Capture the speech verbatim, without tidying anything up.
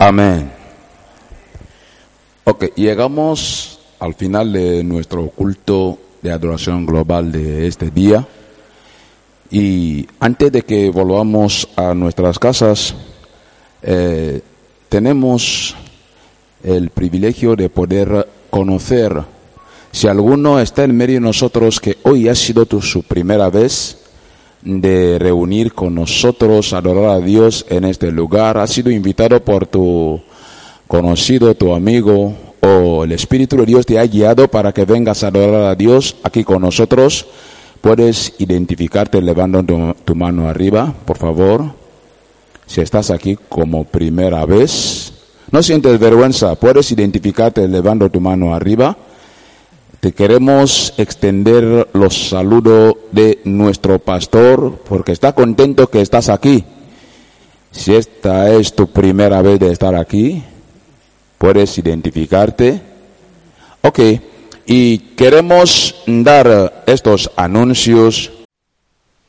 Amén. Ok, llegamos al final de nuestro culto de adoración global de este día. Y antes de que volvamos a nuestras casas, eh, tenemos el privilegio de poder conocer, si alguno está en medio de nosotros que hoy ha sido tu, su primera vez de reunir con nosotros, adorar a Dios en este lugar, ha sido invitado por tu conocido, tu amigo, o el Espíritu de Dios te ha guiado para que vengas a adorar a Dios aquí con nosotros, puedes identificarte elevando tu, tu mano arriba, por favor. Si estás aquí como primera vez, no sientes vergüenza, puedes identificarte elevando tu mano arriba. Te queremos extender los saludos de nuestro pastor, porque está contento que estás aquí. Si esta es tu primera vez de estar aquí, puedes identificarte. Ok, y queremos dar estos anuncios